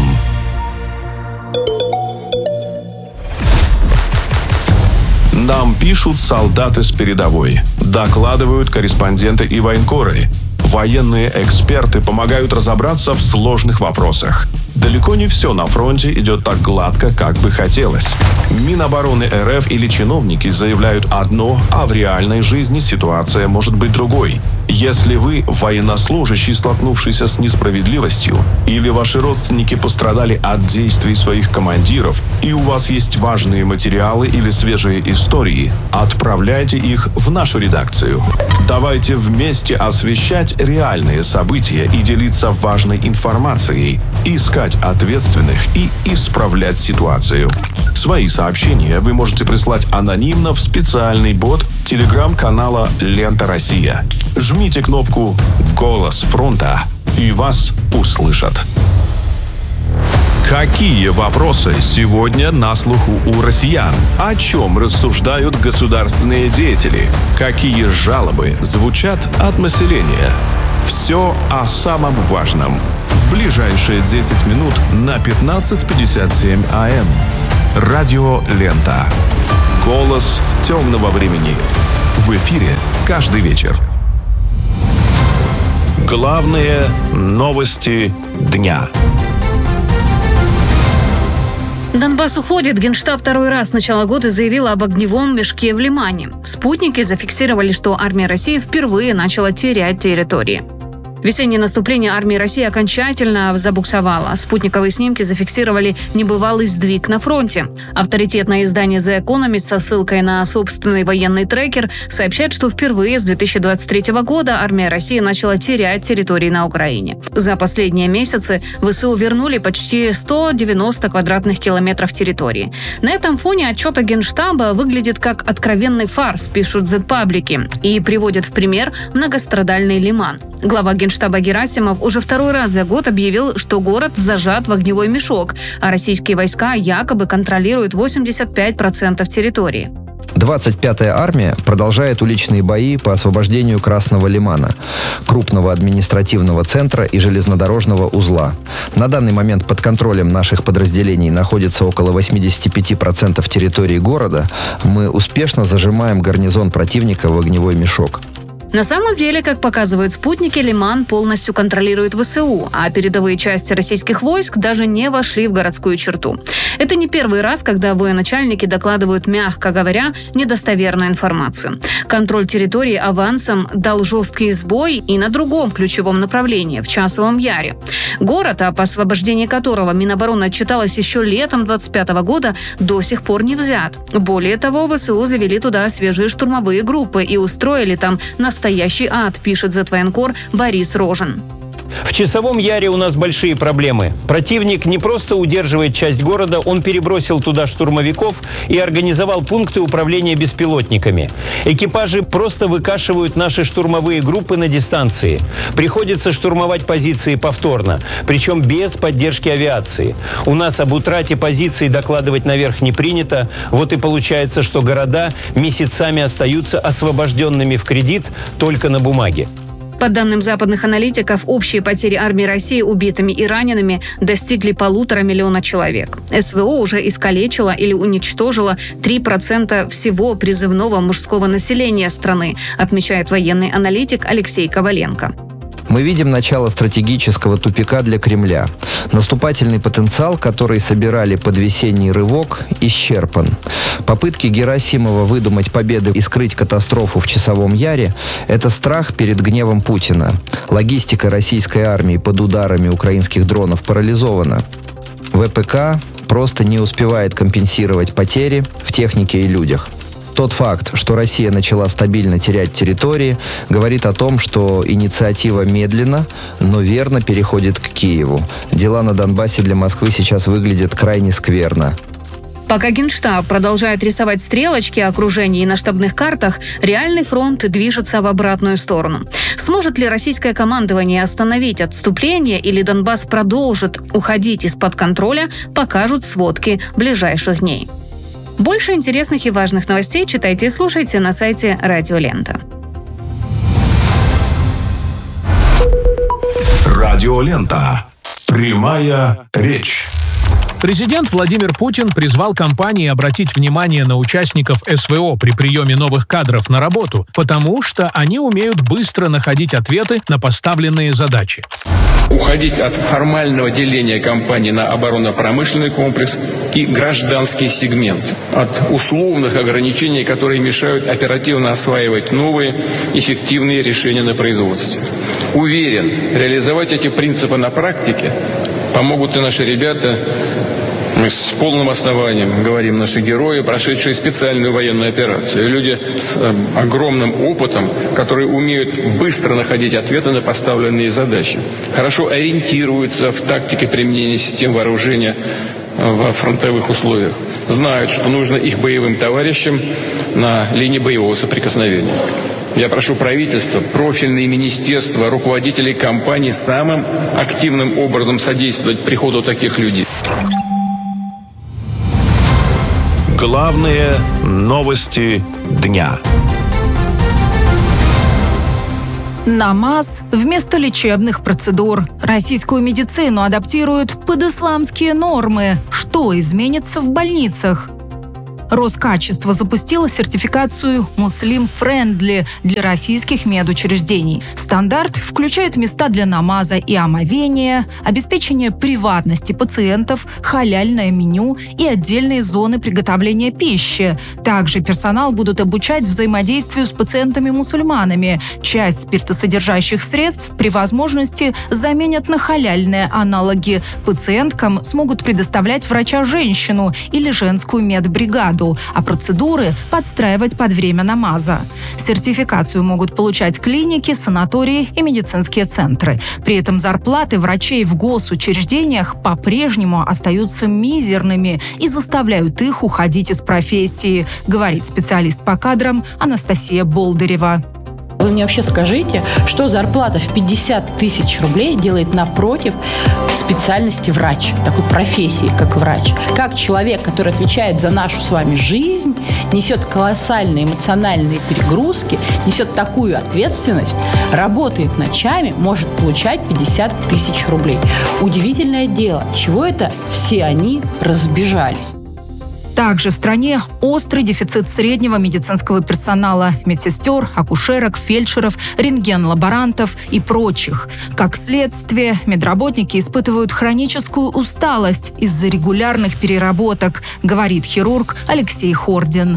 Нам пишут солдаты с передовой, докладывают корреспонденты и военкоры. Военные эксперты помогают разобраться в сложных вопросах. Далеко не все на фронте идет так гладко, как бы хотелось. Минобороны РФ или чиновники заявляют одно, а в реальной жизни ситуация может быть другой. Если вы военнослужащий, столкнувшийся с несправедливостью, или ваши родственники пострадали от действий своих командиров, и у вас есть важные материалы или свежие истории, отправляйте их в нашу редакцию. Давайте вместе освещать реальные события и делиться важной информацией, искать ответственных и исправлять ситуацию. Свои сообщения вы можете прислать анонимно в специальный бот телеграм-канала «Лента Россия». Жмите кнопку «Голос фронта» и вас услышат. Какие вопросы сегодня на слуху у россиян? О чем рассуждают государственные деятели? Какие жалобы звучат от населения? Все о самом важном. В ближайшие десять минут на пятнадцать пятьдесят семь а эм. Радио «Лента». Голос темного времени. В эфире каждый вечер. Главные новости дня. Донбасс уходит. Генштаб второй раз с начала года заявил об огневом мешке в Лимане. Спутники зафиксировали, что армия России впервые начала терять территории. Весеннее наступление армии России окончательно забуксовало. Спутниковые снимки зафиксировали небывалый сдвиг на фронте. Авторитетное издание The Economist со ссылкой на собственный военный трекер сообщает, что впервые с две тысячи двадцать третьего года армия России начала терять территории на Украине. За последние месяцы ВСУ вернули почти сто девяносто квадратных километров территории. На этом фоне отчет Генштаба выглядит как откровенный фарс, пишут зет-паблики, и приводят в пример многострадальный Лиман. Глава Генштаба Герасимов уже второй раз за год объявил, что город зажат в огневой мешок, а российские войска якобы контролируют восемьдесят пять процентов территории. двадцать пятая армия продолжает уличные бои по освобождению Красного Лимана, крупного административного центра и железнодорожного узла. На данный момент под контролем наших подразделений находится около восемьдесят пять процентов территории города. Мы успешно зажимаем гарнизон противника в огневой мешок. На самом деле, как показывают спутники, Лиман полностью контролирует ВСУ, а передовые части российских войск даже не вошли в городскую черту. Это не первый раз, когда военачальники докладывают, мягко говоря, недостоверную информацию. Контроль территории авансом дал жесткий сбой и на другом ключевом направлении, в Часовом Яре. Город, об освобождении которого Минобороны отчиталось еще летом двадцать пятого года, до сих пор не взят. Более того, ВСУ завели туда свежие штурмовые группы и устроили там настоящий ад, пишет зет-военкор Борис Рожин. В Часовом Яре у нас большие проблемы. Противник не просто удерживает часть города, он перебросил туда штурмовиков и организовал пункты управления беспилотниками. Экипажи просто выкашивают наши штурмовые группы на дистанции. Приходится штурмовать позиции повторно, причем без поддержки авиации. У нас об утрате позиций докладывать наверх не принято. Вот и получается, что города месяцами остаются освобожденными в кредит только на бумаге. По данным западных аналитиков, общие потери армии России убитыми и ранеными достигли полутора миллиона человек. СВО уже искалечило или уничтожило три процента всего призывного мужского населения страны, отмечает военный аналитик Алексей Коваленко. Мы видим начало стратегического тупика для Кремля. Наступательный потенциал, который собирали под весенний рывок, исчерпан. Попытки Герасимова выдумать победы и скрыть катастрофу в Часовом Яре – это страх перед гневом Путина. Логистика российской армии под ударами украинских дронов парализована. ВПК просто не успевает компенсировать потери в технике и людях. Тот факт, что Россия начала стабильно терять территории, говорит о том, что инициатива медленно, но верно переходит к Киеву. Дела на Донбассе для Москвы сейчас выглядят крайне скверно. Пока Генштаб продолжает рисовать стрелочки окружений на штабных картах, реальный фронт движется в обратную сторону. Сможет ли российское командование остановить отступление или Донбасс продолжит уходить из-под контроля, покажут сводки ближайших дней. Больше интересных и важных новостей читайте и слушайте на сайте Радио Лента. Радио Лента. Прямая речь. Президент Владимир Путин призвал компании обратить внимание на участников эс вэ о при приеме новых кадров на работу, потому что они умеют быстро находить ответы на поставленные задачи. Уходить от формального деления компании на оборонно-промышленный комплекс и гражданский сегмент, от условных ограничений, которые мешают оперативно осваивать новые эффективные решения на производстве. Уверен, реализовать эти принципы на практике помогут и наши ребята. Мы с полным основанием говорим, наши герои, прошедшие специальную военную операцию. Люди с огромным опытом, которые умеют быстро находить ответы на поставленные задачи. Хорошо ориентируются в тактике применения систем вооружения во фронтовых условиях. Знают, что нужно их боевым товарищам на линии боевого соприкосновения. Я прошу правительство, профильные министерства, руководителей компаний самым активным образом содействовать приходу таких людей. Главные новости дня. Намаз вместо лечебных процедур. Российскую медицину адаптируют под исламские нормы. Что изменится в больницах? Роскачество запустило сертификацию «Муслим-френдли» для российских медучреждений. Стандарт включает места для намаза и омовения, обеспечение приватности пациентов, халяльное меню и отдельные зоны приготовления пищи. Также персонал будут обучать взаимодействию с пациентами-мусульманами. Часть спиртосодержащих средств при возможности заменят на халяльные аналоги. Пациенткам смогут предоставлять врача-женщину или женскую медбригаду, а процедуры подстраивать под время намаза. Сертификацию могут получать клиники, санатории и медицинские центры. При этом зарплаты врачей в госучреждениях по-прежнему остаются мизерными и заставляют их уходить из профессии, говорит специалист по кадрам Анастасия Болдырева. Вы мне вообще скажите, что зарплата в пятьдесят тысяч рублей делает напротив специальности врач, такой профессии, как врач? Как человек, который отвечает за нашу с вами жизнь, несет колоссальные эмоциональные перегрузки, несет такую ответственность, работает ночами, может получать пятьдесят тысяч рублей? Удивительное дело, чего это все они разбежались? Также в стране острый дефицит среднего медицинского персонала – медсестер, акушерок, фельдшеров, рентген-лаборантов и прочих. Как следствие, медработники испытывают хроническую усталость из-за регулярных переработок, говорит хирург Алексей Хордин.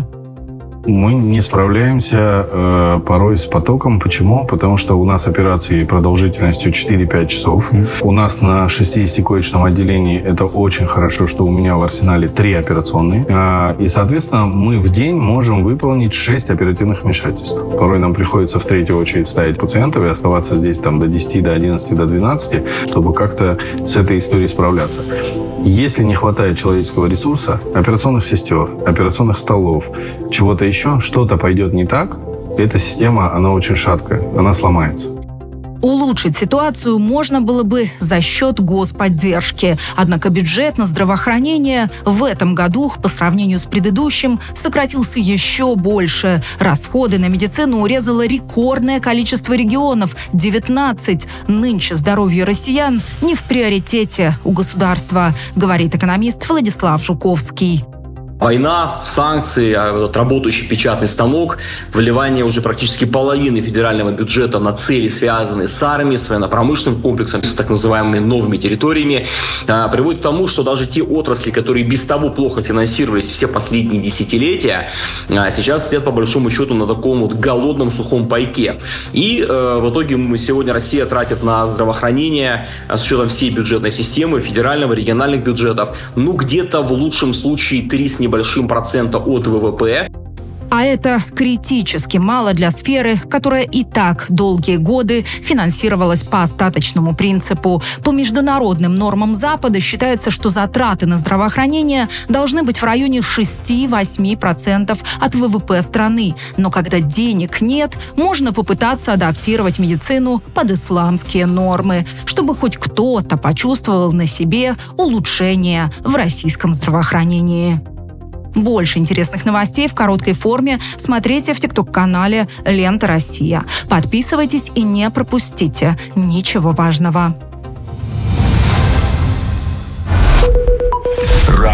Мы не справляемся э, порой с потоком. Почему? Потому что у нас операции продолжительностью четыре-пять часов. Mm. У нас на шестидесятикоечном отделении это очень хорошо, что у меня в арсенале три операционные. Э, и, соответственно, мы в день можем выполнить шесть оперативных вмешательств. Порой нам приходится в третью очередь ставить пациентов и оставаться здесь там, до десяти, до одиннадцати, до двенадцати, чтобы как-то с этой историей справляться. Если не хватает человеческого ресурса, операционных сестер, операционных столов, чего-то еще, что-то пойдет не так, эта система, она очень шаткая, она сломается. Улучшить ситуацию можно было бы за счет господдержки. Однако бюджет на здравоохранение в этом году, по сравнению с предыдущим, сократился еще больше. Расходы на медицину урезало рекордное количество регионов – девятнадцать. Нынче здоровье россиян не в приоритете у государства, говорит экономист Владислав Жуковский. Война, санкции, вот работающий печатный станок, вливание уже практически половины федерального бюджета на цели, связанные с армией, с военно-промышленным комплексом, с так называемыми новыми территориями, приводит к тому, что даже те отрасли, которые без того плохо финансировались все последние десятилетия, сейчас сидят по большому счету на таком вот голодном сухом пайке. И э, в итоге сегодня Россия тратит на здравоохранение с учетом всей бюджетной системы, федерального, региональных бюджетов, ну где-то в лучшем случае три с небольшим процента от вэ вэ пэ. А это критически мало для сферы, которая и так долгие годы финансировалась по остаточному принципу. По международным нормам Запада считается, что затраты на здравоохранение должны быть в районе шесть-восемь процентов от вэ вэ пэ страны. Но когда денег нет, можно попытаться адаптировать медицину под исламские нормы, чтобы хоть кто-то почувствовал на себе улучшение в российском здравоохранении. Больше интересных новостей в короткой форме смотрите в тикток-канале «Лента Россия». Подписывайтесь и не пропустите ничего важного.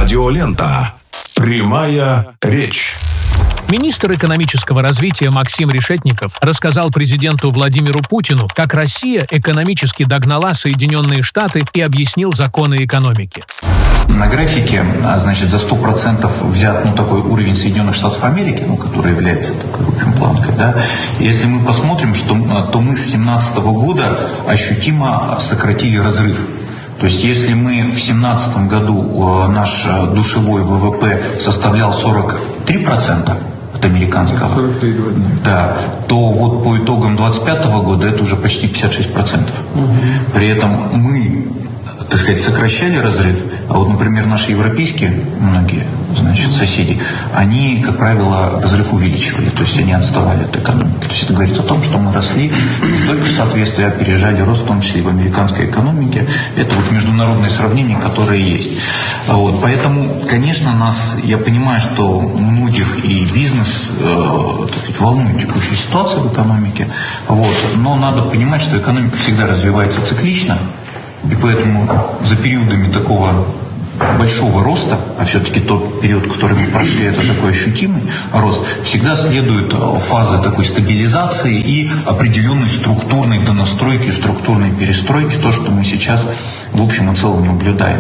Радиолента. Прямая речь. Министр экономического развития Максим Решетников рассказал президенту Владимиру Путину, как Россия экономически догнала Соединенные Штаты и объяснил законы экономики. На графике, значит, за сто процентов взят, ну, такой уровень Соединенных Штатов Америки, ну, который является такой, в общем, планкой, да. Если мы посмотрим, что, то мы с две тысячи семнадцатого года ощутимо сократили разрыв. То есть, если мы в две тысячи семнадцатом году наш душевой ВВП составлял сорок три процента от американского, да, то вот по итогам двадцать пятого года это уже почти пятьдесят шесть процентов. Угу. При этом мы, так сказать, сокращали разрыв, а вот, например, наши европейские многие, значит, соседи, они, как правило, разрыв увеличивали, то есть они отставали от экономики. То есть это говорит о том, что мы росли не только в соответствии, опережали рост, в том числе и в американской экономике. Это вот международные сравнения, которые есть. Вот, поэтому, конечно, нас, я понимаю, что многих и бизнес э, так сказать, волнует текущая ситуация в экономике, вот, но надо понимать, что экономика всегда развивается циклично. И поэтому за периодами такого большого роста, а все-таки тот период, который мы прошли, это такой ощутимый рост, всегда следует фаза такой стабилизации и определенной структурной донастройки, структурной перестройки, то, что мы сейчас в общем и целом наблюдаем.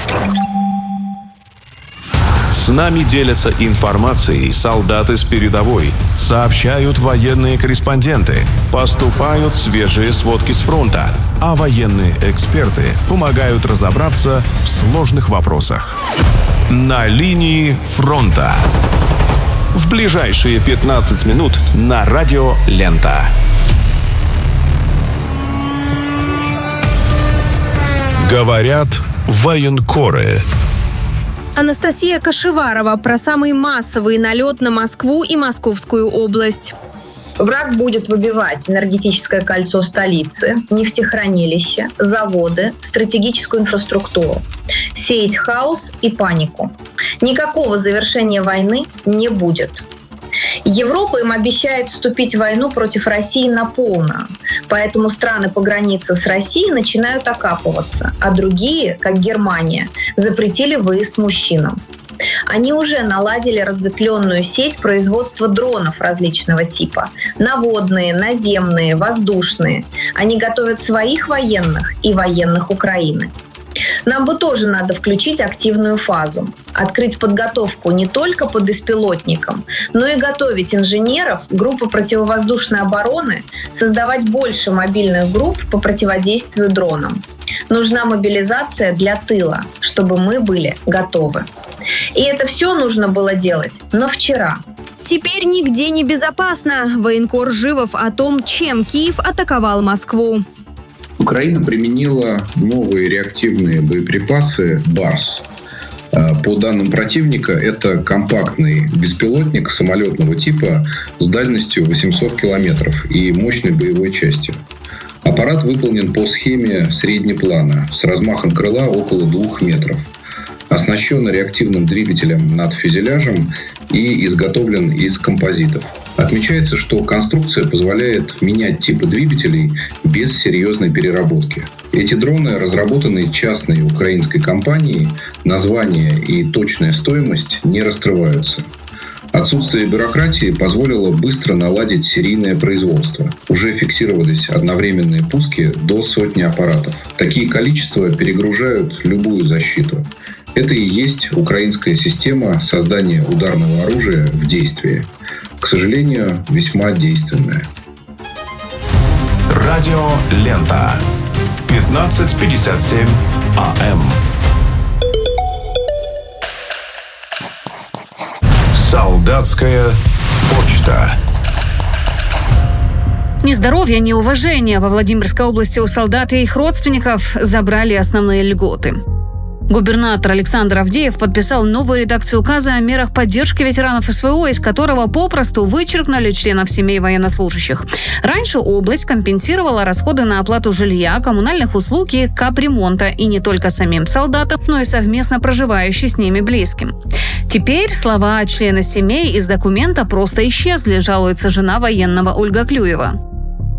С нами делятся информацией солдаты с передовой, сообщают военные корреспонденты, поступают свежие сводки с фронта, а военные эксперты помогают разобраться в сложных вопросах. На линии фронта. В ближайшие пятнадцать минут на Радио Лента. Говорят военкоры. Анастасия Кашеварова про самый массовый налет на Москву и Московскую область. Враг будет выбивать энергетическое кольцо столицы, нефтехранилища, заводы, стратегическую инфраструктуру, сеять хаос и панику. Никакого завершения войны не будет. Европа им обещает вступить в войну против России наполно, поэтому страны по границе с Россией начинают окапываться, а другие, как Германия, запретили выезд мужчинам. Они уже наладили разветвленную сеть производства дронов различного типа. Наводные, наземные, воздушные. Они готовят своих военных и военных Украины. Нам бы тоже надо включить активную фазу. Открыть подготовку не только по беспилотникам, но и готовить инженеров, группы противовоздушной обороны, создавать больше мобильных групп по противодействию дронам. Нужна мобилизация для тыла, чтобы мы были готовы. И это все нужно было делать, но вчера. Теперь нигде не безопасно. Военкор Живов о том, чем Киев атаковал Москву. Украина применила новые реактивные боеприпасы «Барс». По данным противника, это компактный беспилотник самолетного типа с дальностью восемьсот километров и мощной боевой частью. Аппарат выполнен по схеме среднеплана с размахом крыла около двух метров. Оснащен реактивным двигателем над фюзеляжем и изготовлен из композитов. Отмечается, что конструкция позволяет менять типы двигателей без серьезной переработки. Эти дроны разработаны частной украинской компанией, название и точная стоимость не раскрываются. Отсутствие бюрократии позволило быстро наладить серийное производство. Уже фиксировались одновременные пуски до сотни аппаратов. Такие количества перегружают любую защиту. Это и есть украинская система создания ударного оружия в действии. К сожалению, весьма действенная. Радио Лента. пятнадцать пятьдесят семь АМ. Солдатская почта. Ни здоровья, ни уважения. Во Владимирской области у солдат и их родственников забрали основные льготы. Губернатор Александр Авдеев подписал новую редакцию указа о мерах поддержки ветеранов СВО, из которого попросту вычеркнули членов семей военнослужащих. Раньше область компенсировала расходы на оплату жилья, коммунальных услуг и капремонта, и не только самим солдатам, но и совместно проживающим с ними близким. Теперь слова «члены семей» из документа просто исчезли, жалуется жена военного Ольга Клюева.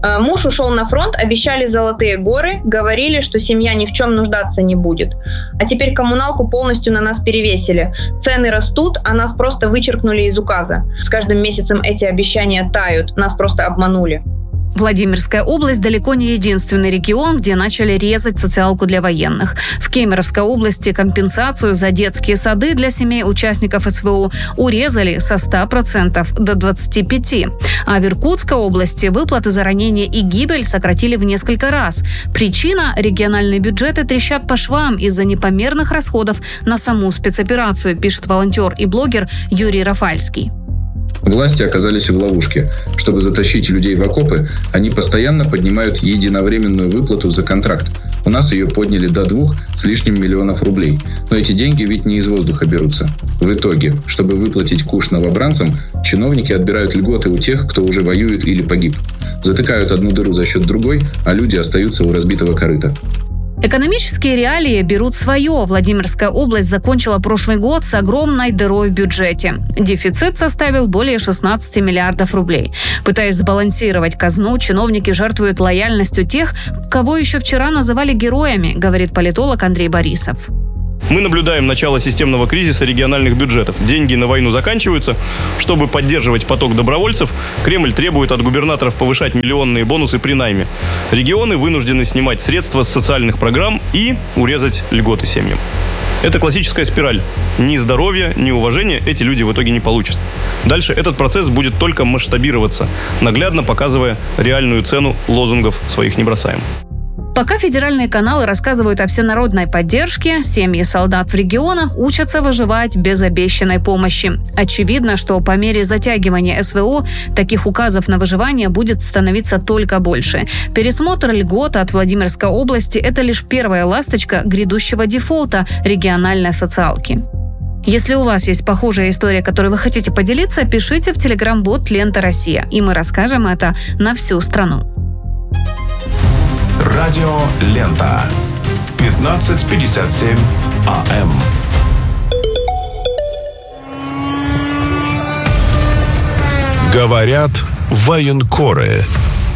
Муж ушел на фронт, обещали золотые горы, говорили, что семья ни в чем нуждаться не будет. А теперь коммуналку полностью на нас перевесили. Цены растут, а нас просто вычеркнули из указа. С каждым месяцем эти обещания тают, нас просто обманули. Владимирская область далеко не единственный регион, где начали резать социалку для военных. В Кемеровской области компенсацию за детские сады для семей участников СВО урезали со ста процентов до двадцати пяти процентов. А в Иркутской области выплаты за ранение и гибель сократили в несколько раз. Причина – региональные бюджеты трещат по швам из-за непомерных расходов на саму спецоперацию, пишет волонтер и блогер Юрий Рафальский. Власти оказались в ловушке. Чтобы затащить людей в окопы, они постоянно поднимают единовременную выплату за контракт. У нас ее подняли до двух с лишним миллионов рублей. Но эти деньги ведь не из воздуха берутся. В итоге, чтобы выплатить куш новобранцам, чиновники отбирают льготы у тех, кто уже воюет или погиб. Затыкают одну дыру за счет другой, а люди остаются у разбитого корыта. Экономические реалии берут свое. Владимирская область закончила прошлый год с огромной дырой в бюджете. Дефицит составил более шестнадцати миллиардов рублей. Пытаясь сбалансировать казну, чиновники жертвуют лояльностью тех, кого еще вчера называли героями, говорит политолог Андрей Борисов. Мы наблюдаем начало системного кризиса региональных бюджетов. Деньги на войну заканчиваются. Чтобы поддерживать поток добровольцев, Кремль требует от губернаторов повышать миллионные бонусы при найме. Регионы вынуждены снимать средства с социальных программ и урезать льготы семьям. Это классическая спираль. Ни здоровья, ни уважения эти люди в итоге не получат. Дальше этот процесс будет только масштабироваться, наглядно показывая реальную цену лозунгов своих «не бросаем». Пока федеральные каналы рассказывают о всенародной поддержке, семьи солдат в регионах учатся выживать без обещанной помощи. Очевидно, что по мере затягивания СВО таких указов на выживание будет становиться только больше. Пересмотр льгот от Владимирской области – это лишь первая ласточка грядущего дефолта региональной социалки. Если у вас есть похожая история, которой вы хотите поделиться, пишите в телеграм-бот «Лента Россия», и мы расскажем это на всю страну. Радио «Лента». пятнадцать пятьдесят семь АМ. Говорят военкоры.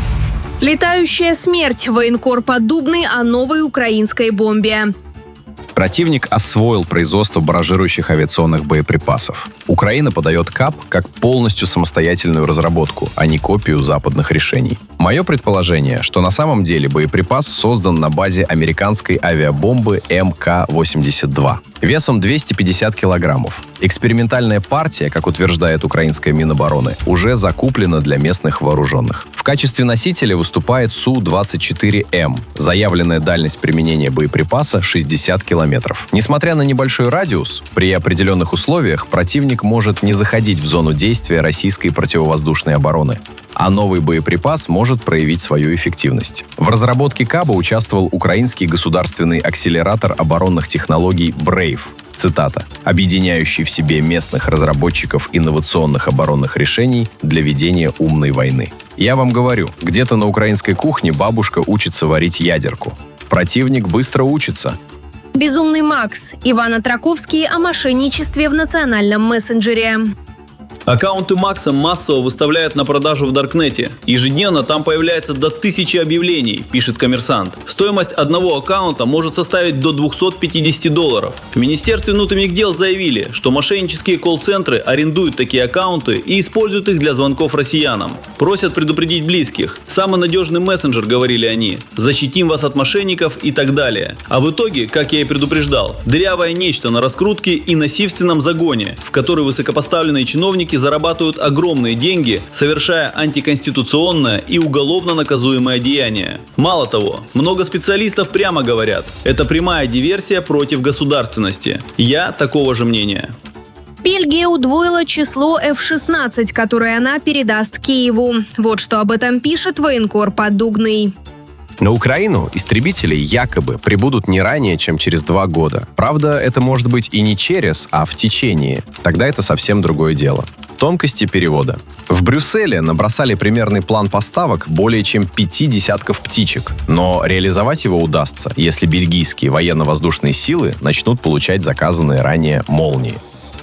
Летающая смерть. Военкор Поддубный о новой украинской бомбе. Противник освоил производство баражирующих авиационных боеприпасов. Украина подает КАП как полностью самостоятельную разработку, а не копию западных решений. Мое предположение, что на самом деле боеприпас создан на базе американской авиабомбы эм ка восемьдесят два весом двести пятьдесят килограммов. Экспериментальная партия, как утверждает украинская Минобороны, уже закуплена для местных вооруженных. В качестве носителя выступает Су двадцать четыре эм. Заявленная дальность применения боеприпаса шестьдесят километров. Несмотря на небольшой радиус, при определенных условиях противник может не заходить в зону действия российской противовоздушной обороны, а новый боеприпас может проявить свою эффективность. В разработке КАБа участвовал украинский государственный акселератор оборонных технологий «Брейв». Цитата. «Объединяющий в себе местных разработчиков инновационных оборонных решений для ведения умной войны». Я вам говорю, где-то на украинской кухне бабушка учится варить ядерку. Противник быстро учится. Безумный Макс. Иван Атраковский о мошенничестве в национальном мессенджере. Аккаунты Макса массово выставляют на продажу в Даркнете. Ежедневно там появляется до тысячи объявлений, пишет «Коммерсант». Стоимость одного аккаунта может составить до двухсот пятидесяти долларов. В Министерстве внутренних дел заявили, что мошеннические колл-центры арендуют такие аккаунты и используют их для звонков россиянам. Просят предупредить близких. Самый надежный мессенджер, говорили они. Защитим вас от мошенников и так далее. А в итоге, как я и предупреждал, дырявое нечто на раскрутке и насильственном загоне, в который высокопоставленные чиновники зарабатывают огромные деньги, совершая антиконституционное и уголовно наказуемое деяние. Мало того, много специалистов прямо говорят, это прямая диверсия против государственности. Я такого же мнения. Бельгия удвоила число эф шестнадцать, которое она передаст Киеву. Вот что об этом пишет военкор Поддубный. На Украину истребители якобы прибудут не ранее, чем через два года. Правда, это может быть и не через, а в течение. Тогда это совсем другое дело. Тонкости перевода. В Брюсселе набросали примерный план поставок более чем пяти десятков птичек. Но реализовать его удастся, если бельгийские военно-воздушные силы начнут получать заказанные ранее «Молнии».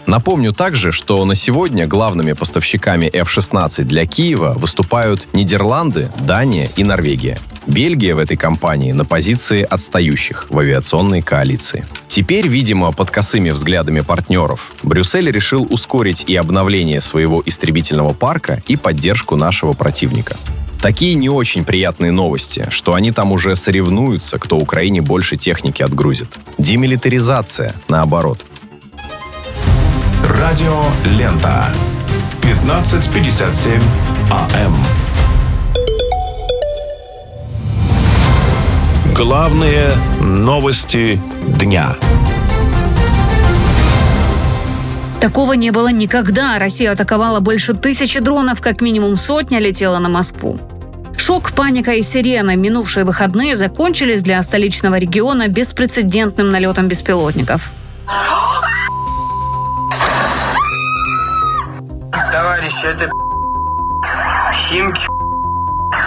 Напомню также, что на сегодня главными поставщиками эф шестнадцать для Киева выступают Нидерланды, Дания и Норвегия. Бельгия в этой кампании на позиции отстающих в авиационной коалиции. Теперь, видимо, под косыми взглядами партнеров, Брюссель решил ускорить и обновление своего истребительного парка, и поддержку нашего противника. Такие не очень приятные новости, что они там уже соревнуются, кто Украине больше техники отгрузит. Демилитаризация, наоборот. Радио Лента. пятнадцать пятьдесят семь АМ. Главные новости дня. Такого не было никогда. Россия атаковала больше тысячи дронов, как минимум сотня летела на Москву. Шок, паника и сирены минувшие выходные закончились для столичного региона беспрецедентным налетом беспилотников. Товарищи, это Химки.